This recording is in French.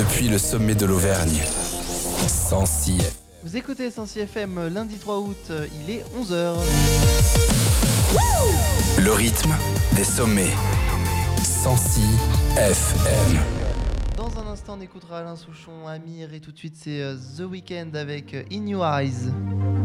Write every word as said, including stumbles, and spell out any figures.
depuis le sommet de l'Auvergne. Sancy. Vous écoutez Sancy F M, lundi trois août, il est onze heures. Le rythme des sommets. Sancy F M. Dans un instant, on écoutera Alain Souchon, Amir, et tout de suite, c'est The Weeknd avec In Your Eyes.